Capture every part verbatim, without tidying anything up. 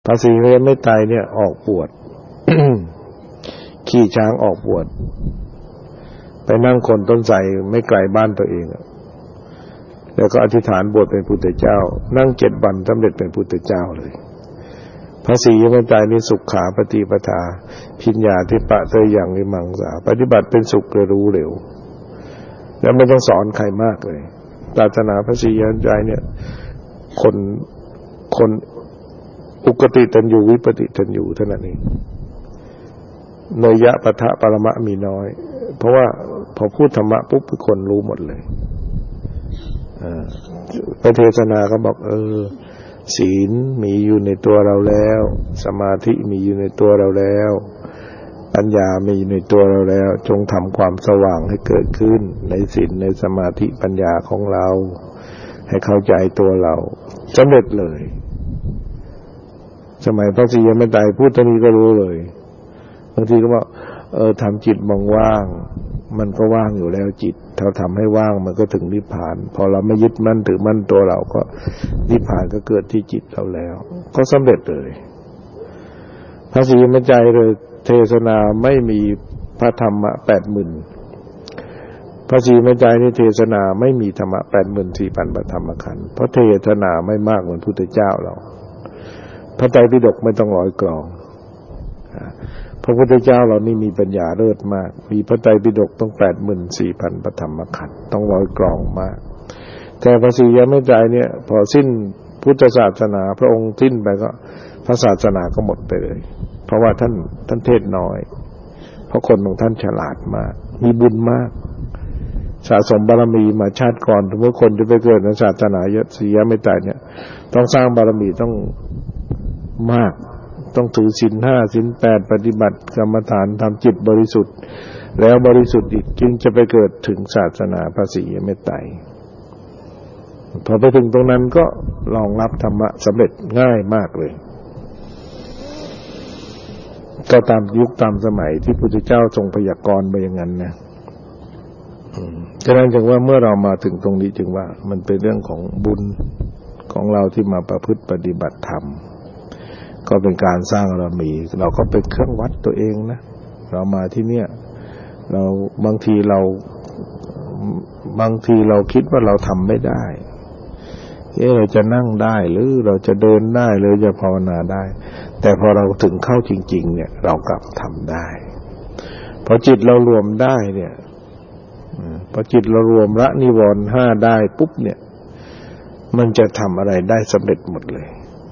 พระศรีเมตไตรเนี่ยออกบวช ขี่ช้างออกบวชไปนั่งคนต้นไทรไม่ไกลบ้านตัวเองแล้วก็อธิษฐานบวชเป็นพุทธเจ้านั่งเจ็ดวันสำเร็จเป็นพุทธเจ้าเลยพระศรีเมตไตรนี่สุขขาปฏิปทาพิญญาทิปะเตยอย่างวิมังสาปฏิบัติเป็นสุขเลยรู้เร็วแล้วไม่ต้องสอนใครมากเลยศาสนาพระศรีเมตไตรเนี่ยคนคนอุกติตัญญูวิปติตัญญูเท่านั้นเองเนยยะปะทะปรมะมีน้อยเพราะว่าพอพูดธรรมะปุ๊บทุกคนรู้หมดเลยไปเทศนาก็บอกเออศีลมีอยู่ในตัวเราแล้วสมาธิมีอยู่ในตัวเราแล้วปัญญามีอยู่ในตัวเราแล้วจงทำความสว่างให้เกิดขึ้นในศีลในสมาธิปัญญาของเราให้เข้าใจตัวเราสำเร็จเลยสมัยพระศรีเมตไตรพูดตอนนี้ก็รู้เลยบางทีก็บอกเออทำจิตว่างๆมันก็ว่างอยู่แล้วจิตถ้าทำให้ว่างมันก็ถึงนิพพานพอเราไม่ยึดมั่นถือมั่นตัวเราก็นิพพานก็เกิดที่จิตเราแล้วก็สำเร็จเลยพระศรีเมตไตรเลยเทศนาไม่มีพระธรรมะแปดหมื่นพระศรีเมตไตรนี่เทศนาไม่มีธรรมะแปดหมื่นสี่พันพระธรรมขันธ์เพราะเทศนาไม่มากเหมือนพุทธเจ้าเราพระไตรปิฎกไม่ต้องร้อยกลองพระพุทธเจ้าเรานี่มีปัญญาเลิศมากมีพระไตรปิฎกต้อง แปดหมื่นสี่พัน พระธรรมขันธ์ต้องร้อยกลองมากแต่พระศรีเมตไตรเนี่ยพอสิ้นพุทธศาสนาพระองค์สิ้นไปก็พระศาสนาก็หมดไปเลยเพราะว่าท่านท่านเทศน้อยเพราะคนของท่านฉลาดมากมีบุญมากสะสมบารมีมาชาติก่อนถึงเมื่อคนจะไปเกิดในศาสนาศรีเมตไตรเนี่ยต้องสร้างบารมีต้องมากต้องถือศีลห้าศีลแปดปฏิบัติกรรมฐานทำจิตบริสุทธิ์แล้วบริสุทธิ์อีกจึงจะไปเกิดถึงศาสนาพระศรีเมตไตรพอไปถึงตรงนั้นก็รองรับธรรมะสำเร็จง่ายมากเลยก็ตามยุคตามสมัยที่พระพุทธเจ้าทรงพยากรณ์ไปอย่างนั้นนะฉะนั้นจึงว่าเมื่อเรามาถึงตรงนี้จึงว่ามันเป็นเรื่องของบุญของเราที่มาประพฤติปฏิบัติธรรมก็เป็นการสร้างบารมีเราก็เป็นเครื่องวัดตัวเองนะเรามาที่เนี่ยเราบางทีเราบางทีเราคิดว่าเราทำไม่ได้เอ๊ะเราจะนั่งได้หรือเราจะเดินได้หรือจะภาวนาได้แต่พอเราถึงเข้าจริงๆเนี่ยเรากลับทำได้พอจิตเรารวมได้เนี่ยพอจิตเรารวมละนิวรณ์ห้าได้ปุ๊บเนี่ยมันจะทำอะไรได้สำเร็จหมดเลย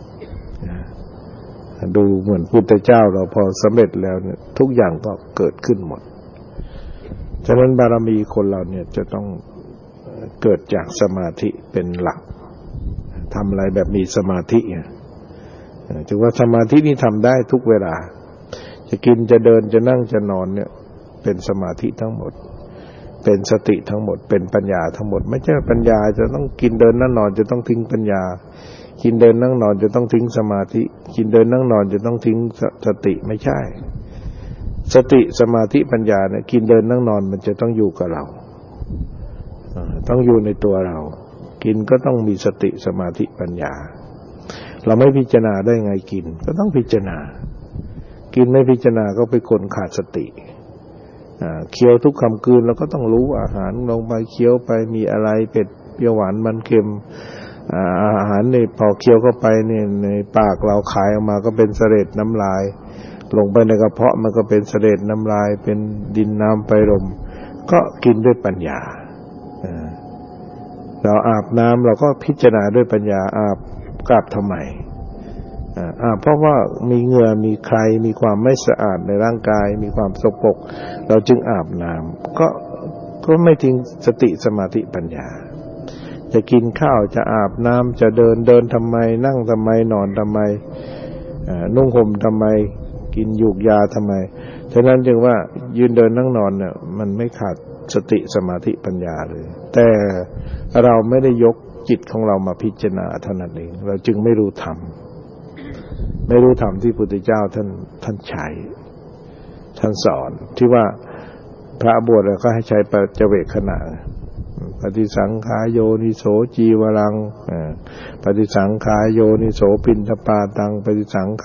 ดูเหมือนพุทธเจ้าเราพอสำเร็จแล้วเนี่ยทุกอย่างก็เกิดขึ้นหมดฉะนั้นบารมีคนเราเนี่ยจะต้องเกิดจากสมาธิเป็นหลักทำอะไรแบบมีสมาธิถือว่าสมาธินี่ทำได้ทุกเวลาจะกินจะเดินจะนั่งจะนอนเนี่ยเป็นสมาธิทั้งหมดเป็นสติทั้งหมดเป็นปัญญาทั้งหมดไม่ใช่ปัญญาจะต้องกินเดินนั่งนอนจะต้องทิ้งปัญญากินเดินนั่งนอนจะต้องทิ้งสมาธิกินเดินนั่งนอนจะต้องทิ้งสติไม่ใช่สติสมาธิปัญญาเนี่ยกินเดินนั่งนอนมันจะต้องอยู่กับเราต้องอยู่ในตัวเรากินก็ต้องมีสติสมาธิปัญญาเราไม่พิจารณาได้ไงกินก็ต้องพิจารณากินไม่พิจารณาก็เป็นคนขาดสติเคี้ยวทุกคำกลืนเราก็ต้องรู้อาหารลงไปเคี้ยวไปมีอะไรเผ็ดเปรี้ยวหวานมันเค็มอาหารนี่พอเคี้ยวเข้าไปเนี่ยในปากเราคายออกมาก็เป็นเสลดน้ำลายลงไปในกระเพาะมันก็เป็นเสลดน้ำลายเป็นดินน้ำไฟลมก็กินด้วยปัญญาเราอาบน้ำเราก็พิจารณาด้วยปัญญาอาบกราบทำไมอาบเพราะว่ามีเหงื่อมีใครมีความไม่สะอาดในร่างกายมีความสกปรกเราจึงอาบน้ำก็ก็ไม่ทิ้งสติสมาธิปัญญาจะกินข้าวจะอาบน้ำจะเดินเดินทำไมนั่งทำไมนอนทำไมนุ่งห่มทำไมกินยูกยาทำไมฉะนั้นจึงว่ายืนเดินนั่งนอนเนี่ยมันไม่ขาดสติสมาธิปัญญาเลยแต่เราไม่ได้ยกจิตของเรามาพิจารณาเท่านั้นเองเราจึงไม่รู้ธรรมไม่รู้ธรรมที่พระพุทธเจ้าท่านท่านใช้ท่านสอนที่ว่าพระบวชก็ให้ใช้ปัจเจเวคขณะปฏิสังขายโยนิโสจีวรังปฏิสังขายโยนิโสปิณฑปาตังปฏิสัง